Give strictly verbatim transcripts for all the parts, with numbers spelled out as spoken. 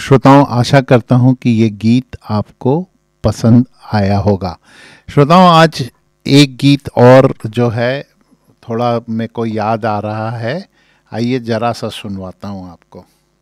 श्रोताओं, आशा करता हूं कि ये गीत आपको पसंद आया होगा। श्रोताओं, आज एक गीत और जो है थोड़ा मेरे को याद आ रहा है, आइए जरा सा सुनवाता हूं आपको।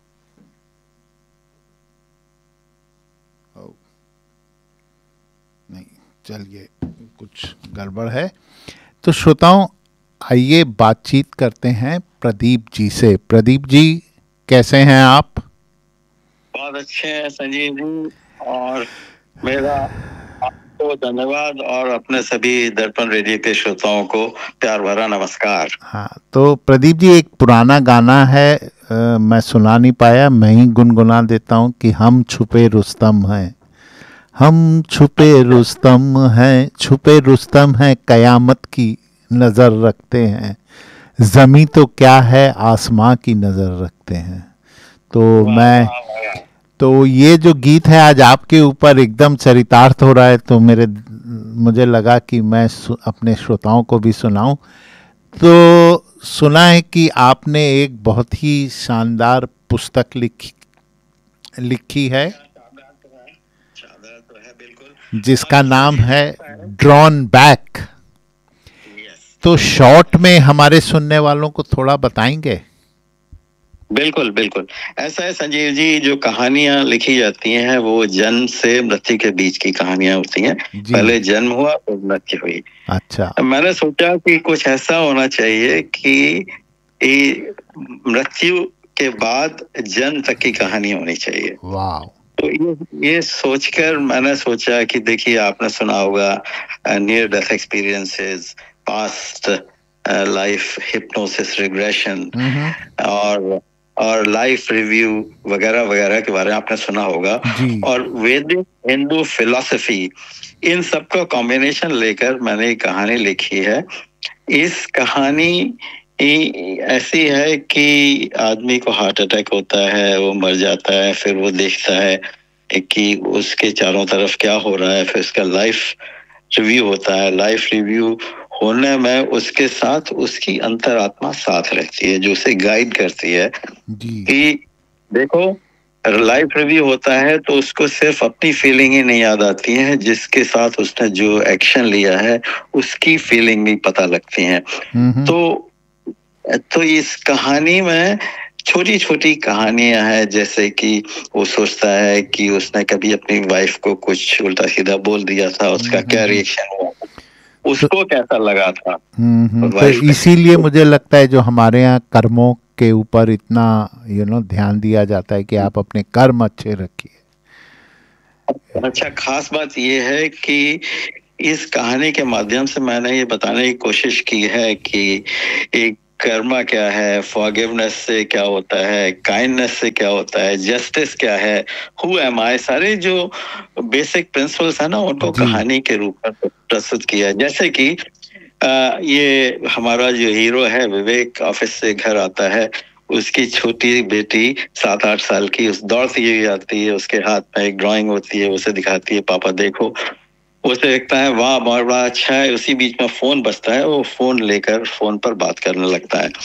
नहीं, चलिए, कुछ गड़बड़ है। तो श्रोताओं, आइए बातचीत करते हैं प्रदीप जी से। प्रदीप जी, कैसे हैं आप? बहुत अच्छे हैं संजीव जी, और मेरा आपको धन्यवाद और अपने सभी दर्पण रेडियो के श्रोताओं को प्यार भरा नमस्कार। हाँ, तो प्रदीप जी, एक पुराना गाना है, आ, मैं सुना नहीं पाया, मैं ही गुनगुना देता हूँ कि हम छुपे रुस्तम हैं, हम छुपे रुस्तम हैं, छुपे रुस्तम हैं, कयामत की नज़र रखते हैं, ज़मीं तो क्या है आसमां की नज़र रखते हैं। तो मैं तो ये जो गीत है आज आपके ऊपर एकदम चरितार्थ हो रहा है, तो मेरे मुझे लगा कि मैं अपने श्रोताओं को भी सुनाऊं। तो सुना है कि आपने एक बहुत ही शानदार पुस्तक लिखी लिखी है जिसका नाम है ड्रॉन बैक। तो शॉर्ट में हमारे सुनने वालों को थोड़ा बताएंगे? बिल्कुल बिल्कुल, ऐसा है संजीव जी, जो कहानियां लिखी जाती हैं वो जन्म से मृत्यु के बीच की कहानियां होती हैं। पहले जन्म हुआ और मृत्यु हुई। अच्छा। मैंने सोचा कि कुछ ऐसा होना चाहिए कि मृत्यु के बाद जन्म तक की कहानी होनी चाहिए। वाह। तो ये ये सोचकर मैंने सोचा कि देखिए, आपने सुना होगा near death experiences, past life hypnosis regression और और लाइफ रिव्यू वगैरह वगैरह के बारे में आपने सुना होगा। और वैदिक हिंदू फिलॉसफी, इन सब का कॉम्बिनेशन लेकर मैंने एक कहानी लिखी है। इस कहानी ऐसी है कि आदमी को हार्ट अटैक होता है, वो मर जाता है, फिर वो देखता है कि उसके चारों तरफ क्या हो रहा है, फिर उसका लाइफ रिव्यू होता है। लाइफ रिव्यू होने में उसके साथ उसकी अंतरात्मा साथ रहती है, जो उसे गाइड करती है कि देखो, लाइफ रिव्यू होता है तो उसको सिर्फ अपनी फीलिंग ही नहीं याद आती है, जिसके साथ उसने जो एक्शन लिया है उसकी फीलिंग भी पता लगती है। तो तो इस कहानी में छोटी छोटी कहानियां हैं, जैसे कि वो सोचता है कि उसने कभी अपनी वाइफ को कुछ उल्टा सीधा बोल दिया था, उसका क्या रिएक्शन हुआ, उसको कैसा लगा था। तो इसीलिए मुझे लगता है जो हमारे यहाँ कर्मों के ऊपर इतना यू नो ध्यान दिया जाता है कि आप अपने कर्म अच्छे रखिए। अच्छा, खास बात ये है कि इस कहानी के माध्यम से मैंने ये बताने की कोशिश की है कि एक कर्मा क्या है, फॉरगिवनेस से क्या होता है, काइंडनेस से क्या होता है, जस्टिस क्या है, हु एम आई, सारे जो बेसिक प्रिंसिपल्स है ना, उनको कहानी के रूप में प्रस्तुत किया है। जैसे कि आ, ये हमारा जो हीरो है विवेक, ऑफिस से घर आता है, उसकी छोटी बेटी सात आठ साल की उस दौड़ती हुई आती है, उसके हाथ में एक ड्राइंग होती है, उसे दिखाती है, पापा देखो। उसे देखता है, वाह बहुत बड़ा अच्छा है। उसी बीच में फोन बजता है, वो फोन लेकर फोन पर बात करने लगता है।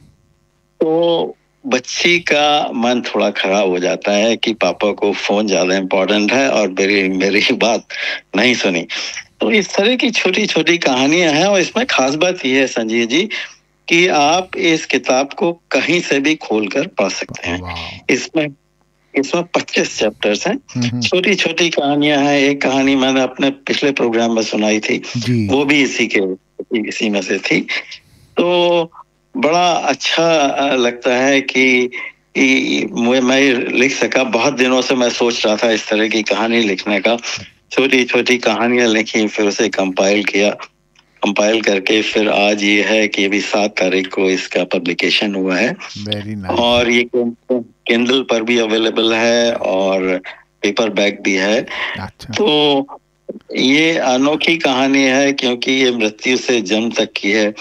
तो बच्ची का मन थोड़ा खराब हो जाता है कि पापा को फोन ज्यादा इम्पोर्टेंट है और मेरी मेरी बात नहीं सुनी। तो इस तरह की छोटी छोटी कहानियां हैं, और इसमें खास बात यह है संजीव जी कि आप इस किताब को कहीं से भी खोलकर पढ़ सकते हैं। इसमें इसमें पच्चीस चैप्टर्स हैं, छोटी छोटी कहानियां हैं। एक कहानी मैंने अपने पिछले प्रोग्राम में सुनाई थी, वो भी इसी के इसी में से थी। तो बड़ा अच्छा लगता है कि मैं लिख सका। बहुत दिनों से मैं सोच रहा था इस तरह की कहानी लिखने का। छोटी छोटी कहानियां लिखी, फिर उसे कंपाइल किया, कंपाइल करके फिर आज ये है कि अभी सात तारीख को इसका पब्लिकेशन हुआ है। Very nice. और ये किंडल पर भी अवेलेबल है और पेपर बैक भी है। अच्छा। तो ये अनोखी कहानी है क्योंकि ये मृत्यु से जन्म तक की है।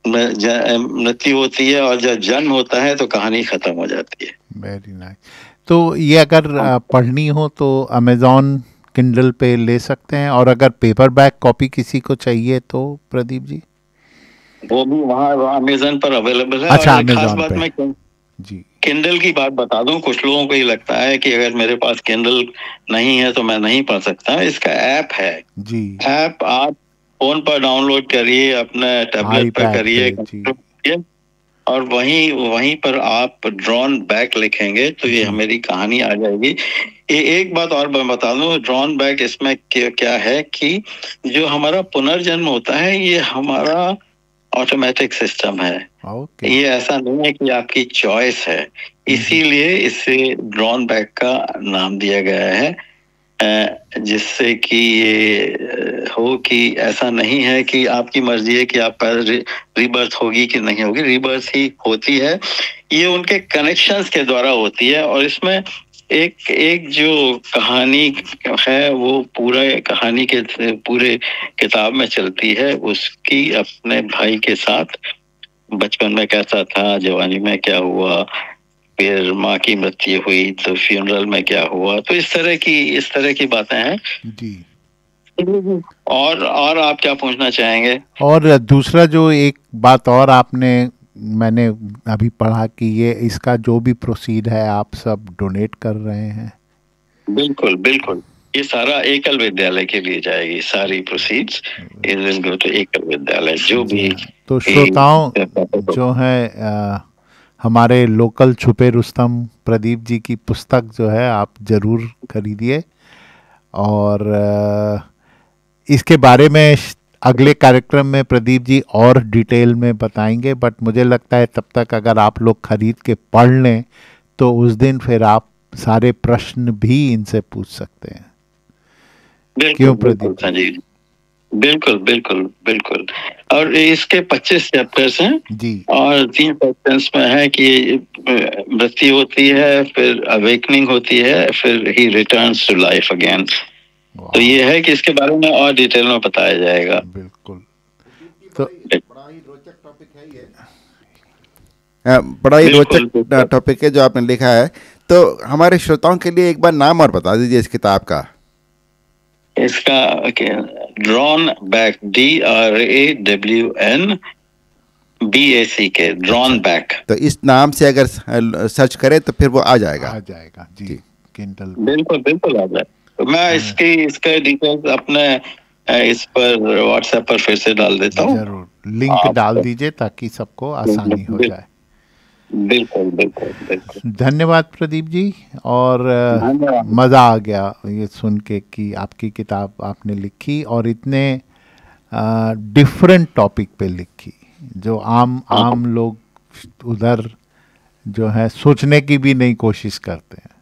मृत्यु होती है और जब जन्म होता है तो कहानी खत्म हो जाती है। Very nice. तो ये अगर पढ़नी हो तो अमेज़ॉन किंडल पे ले सकते हैं, और अगर पेपर बैक कॉपी किसी को चाहिए तो प्रदीप जी वो भी वहाँ अमेज़न पर अवेलेबल है। अच्छा, और खास बात पे। मैं जी। किंडल की बात बता दूं, कुछ लोगों को ये लगता है कि अगर मेरे पास किंडल नहीं है तो मैं नहीं पढ़ सकता। इसका ऐप है जी। ऐप आप फोन पर डाउनलोड करिए, अपने टैबलेट पर आईपैड करिए, पे, जी। करिए, और वहीं वहीं पर आप ड्रॉन बैक लिखेंगे तो ये जी। मेरी कहानी आ जाएगी। ए, एक बात और मैं बता दूं, ड्रॉन बैक इसमें क्या, क्या है कि जो हमारा पुनर्जन्म होता है ये हमारा ऑटोमेटिक सिस्टम है। ओके। ये ऐसा नहीं है कि आपकी चॉइस है, इसीलिए इसे ड्रॉन बैक का नाम दिया गया है, जिससे कि ये हो कि ऐसा नहीं है कि आपकी मर्जी है कि आप रीबर्थ होगी कि नहीं होगी, रीबर्थ ही होती है। ये उनके कनेक्शंस के द्वारा होती है। और इसमें एक एक जो कहानी है वो पूरा कहानी के पूरे किताब में चलती है, उसकी अपने भाई के साथ बचपन में कैसा था, जवानी में क्या हुआ, फिर माँ की मृत्यु हुई तो फ्यूनरल में क्या हुआ, तो इस तरह की इस तरह की बातें हैं जी। और और आप क्या पूछना चाहेंगे? और दूसरा जो एक बात और आपने, मैंने अभी पढ़ा कि ये इसका जो भी प्रोसीड है आप सब डोनेट कर रहे हैं। बिल्कुल बिल्कुल, ये सारा एकल विद्यालय के लिए जाएगी, सारी प्रोसीड्स इज गो टू एकल विद्यालय। जो भी तो श्रोताओं जो है आ, हमारे लोकल छुपे रुस्तम प्रदीप जी की पुस्तक जो है आप ज़रूर खरीदिए, और आ, इसके बारे में अगले कार्यक्रम में प्रदीप जी और डिटेल में बताएंगे। बट मुझे लगता है तब तक अगर आप लोग खरीद के पढ़ लें तो उस दिन फिर आप सारे प्रश्न भी इनसे पूछ सकते हैं। क्यों प्रदीप जी? बिल्कुल बिल्कुल बिल्कुल। और इसके पच्चीस चैप्टर्स हैं जी, और तीन सेक्शंस में है कि मृत्यु होती है, फिर अवेकनिंग होती है, फिर ही रिटर्न्स टू लाइफ अगेन। तो ये है कि इसके बारे में और डिटेल में बताया जाएगा। बिल्कुल। तो बड़ा ही रोचक टॉपिक है ये, बड़ा ही रोचक टॉपिक है जो आपने लिखा है। तो हमारे श्रोताओं के लिए एक बार नाम और बता दीजिए इस किताब का। इसका drawn back, D R A W N B ए सी के, ड्रॉन बैक। तो इस नाम से अगर सर्च करें तो फिर वो आ जाएगा। आ जाएगा जी, जी। किंडल बिल्कुल बिल्कुल आ जाए। तो मैं इसकी इसके डिटेल्स अपने इस पर व्हाट्सएप पर फिर से डाल देता हूँ। जरूर लिंक डाल दीजिए ताकि सबको आसानी हो जाए। बिल्कुल बिल्कुल बिल्कुल। धन्यवाद प्रदीप जी, और मज़ा आ गया ये सुन के कि आपकी किताब आपने लिखी और इतने डिफरेंट टॉपिक पे लिखी जो आम आम लोग उधर जो है सोचने की भी नहीं कोशिश करते हैं।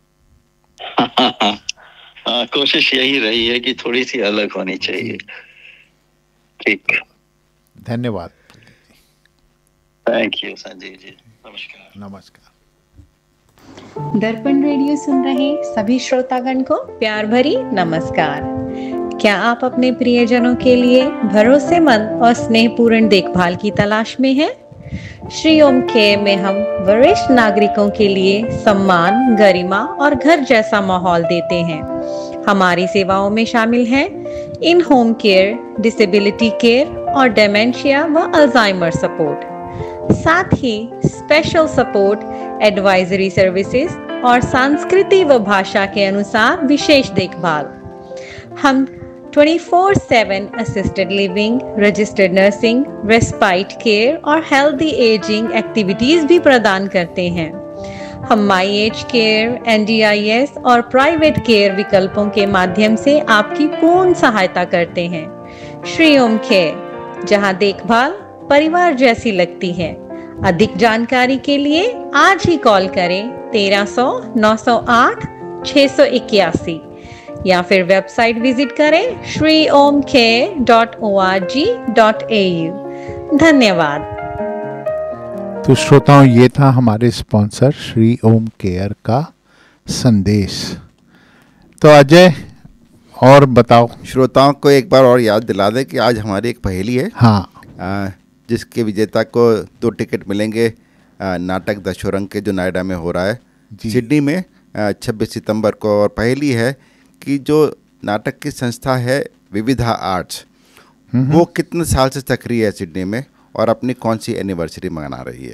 आ, कोशिश यही रही है कि थोड़ी सी अलग होनी चाहिए। ठीक, धन्यवाद। Thank you Sanjeev ji. नमस्कार। नमस्कार। दर्पण रेडियो सुन रहे सभी श्रोतागण को प्यार भरी नमस्कार। क्या आप अपने प्रियजनों के लिए भरोसेमंद और स्नेहपूर्ण देखभाल की तलाश में हैं? श्री ओम केयर में हम वरिष्ठ नागरिकों के लिए सम्मान, गरिमा और घर जैसा माहौल देते हैं। हमारी सेवाओं में शामिल हैं इन होम केयर, डिसेबिलिटी केयर और डेमेंशिया व अल्जाइमर सपोर्ट, साथ ही स्पेशल सपोर्ट, एडवाइजरी सर्विसेज और संस्कृति व भाषा के अनुसार विशेष देखभाल। हम twenty four seven assisted living, registered nursing, respite care और हेल्दी एजिंग एक्टिविटीज भी प्रदान करते हैं। हम my age care, N D I S और प्राइवेट केयर विकल्पों के माध्यम से आपकी पूर्ण सहायता करते हैं। श्री ओम केयर, जहां देखभाल परिवार जैसी लगती है। अधिक जानकारी के लिए आज ही कॉल करें तेरह सौ नौ सौ आठ छह सौ इक्यासी या फिर वेबसाइट विजिट करें Shri Om care dot O R G dot A you. धन्यवाद। तो श्रोताओं, ये था हमारे स्पॉन्सर श्री ओम केयर का संदेश। तो अजय और बताओ। श्रोताओं को एक बार और याद दिला दें कि आज हमारी एक पहेली है। हाँ, आ, जिसके विजेता को दो टिकट मिलेंगे आ, नाटक दशोरंग के जो नोएडा में हो रहा है, सिडनी में छब्बीस सितंबर को। और पहेली है कि जो नाटक की संस्था है विविधा आर्ट्स, वो कितने साल से सक्रिय है सिडनी में और अपनी कौन सी एनिवर्सरी मना रही है।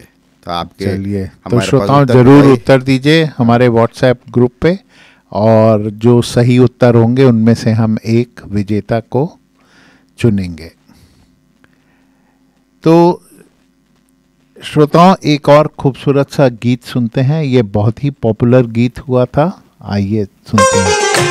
तो आपके चलिए, तो हमारे पास श्रोताओं उत्तर जरूर दिखाइए। उत्तर दीजिए हमारे व्हाट्सएप ग्रुप पे, और जो सही उत्तर होंगे उनमें से हम एक विजेता को चुनेंगे। तो श्रोताओं एक और खूबसूरत सा गीत सुनते हैं, ये बहुत ही पॉपुलर गीत हुआ था, आइए सुनते हैं।